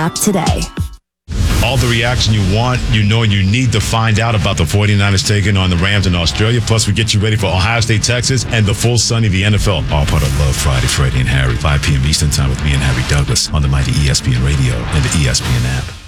app today. All the reaction you want, you know, and you need to find out about the 49ers taking on the Rams in Australia. Plus, we get you ready for Ohio State, Texas, and the full Sunday, the NFL. All part of Love Friday, Freddie and Harry, 5 p.m. Eastern Time with me and Harry Douglas on the mighty ESPN Radio and the ESPN app.